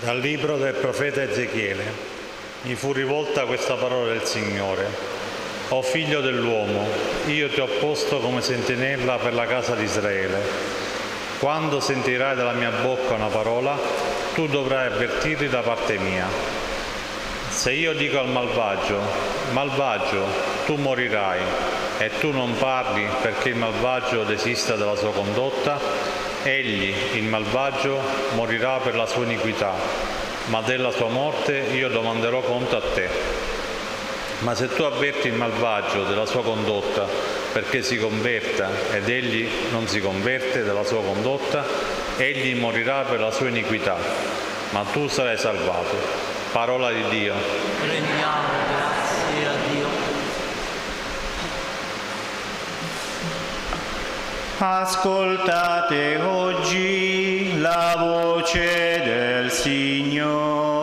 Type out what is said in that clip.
Dal libro del profeta Ezechiele. Mi fu rivolta questa parola del Signore. O figlio dell'uomo, io ti ho posto come sentinella per la casa di Israele. Quando sentirai dalla mia bocca una parola, tu dovrai avvertirli da parte mia. Se io dico al malvagio, malvagio, tu morirai, e tu non parli perché il malvagio desista dalla sua condotta, egli, il malvagio, morirà per la sua iniquità, ma della sua morte io domanderò conto a te. Ma se tu avverti il malvagio della sua condotta perché si converta ed egli non si converte dalla sua condotta, egli morirà per la sua iniquità, ma tu sarai salvato. Parola di Dio. Rendiamo grazie a Dio. Ascoltate oggi la voce del Signore.